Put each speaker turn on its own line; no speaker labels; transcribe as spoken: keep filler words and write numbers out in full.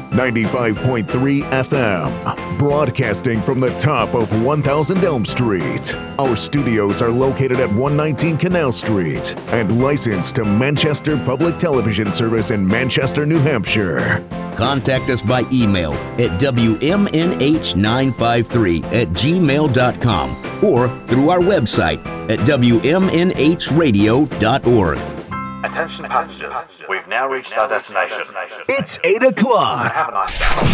ninety-five point three F M, broadcasting from the top of one thousand Elm Street. Our studios are located at one nineteen Canal Street and licensed to Manchester Public Television Service in Manchester, New Hampshire.
Contact us by email at W M N H nine five three at gmail dot com or through our website at W M N H radio dot org.
Attention passengers, we've now reached our destination.
It's eight o'clock.
Have a nice day.